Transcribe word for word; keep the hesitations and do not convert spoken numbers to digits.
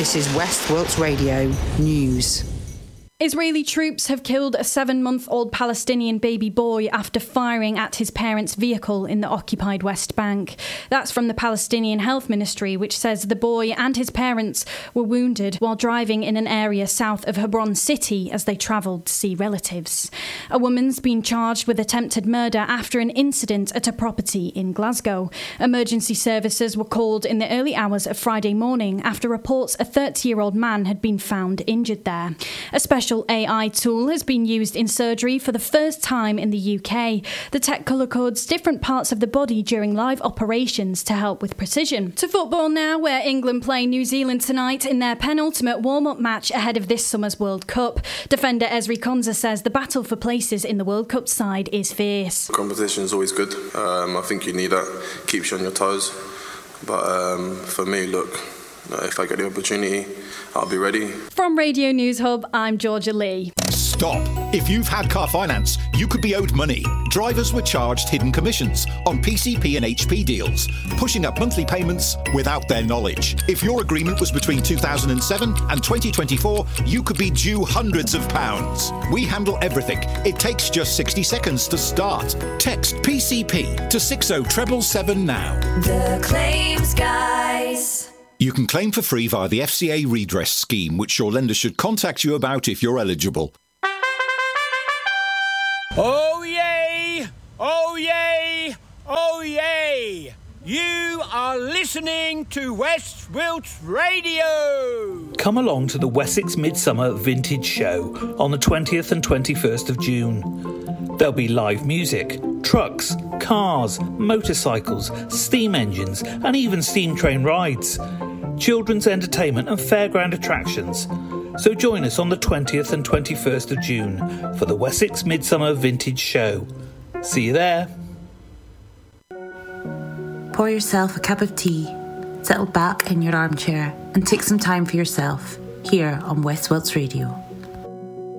This is West Wilts Radio News. Israeli troops have killed a seven-month-old Palestinian baby boy after firing at his parents' vehicle in the occupied West Bank. That's from the Palestinian Health Ministry, which says the boy and his parents were wounded while driving in an area south of Hebron City as they travelled to see relatives. A woman's been charged with attempted murder after an incident at a property in Glasgow. Emergency services were called in the early hours of Friday morning after reports a thirty-year-old man had been found injured there. A special A I tool has been used in surgery for the first time in the U K. The tech colour codes different parts of the body during live operations to help with precision. To football now, where England play New Zealand tonight in their penultimate warm-up match ahead of this summer's World Cup. Defender Ezri Konsa says the battle for places in the World Cup side is fierce. Competition is always good. Um, I think you need that. Keeps you on your toes. But um, for me, look, if I get the opportunity, I'll be ready. From Radio News Hub, I'm Georgia Lee. Stop. If you've had car finance, you could be owed money. Drivers were charged hidden commissions on P C P and H P deals, pushing up monthly payments without their knowledge. If your agreement was between two thousand seven and twenty twenty-four, you could be due hundreds of pounds. We handle everything. It takes just sixty seconds to start. Text P C P to six oh seven seven now. The Claims Guys. You can claim for free via the F C A redress scheme, which your lender should contact you about if you're eligible. Oh yay! Oh yay! Oh yay! You are listening to West Wilts Radio! Come along to the Wessex Midsummer Vintage Show on the twentieth and twenty-first of June. There'll be live music, trucks, cars, motorcycles, steam engines, and even steam train rides. Children's entertainment and fairground attractions. So join us on the twentieth and twenty-first of June for the Wessex Midsummer Vintage Show. See you there. Pour yourself a cup of tea, settle back in your armchair and take some time for yourself here on West Wilts Radio.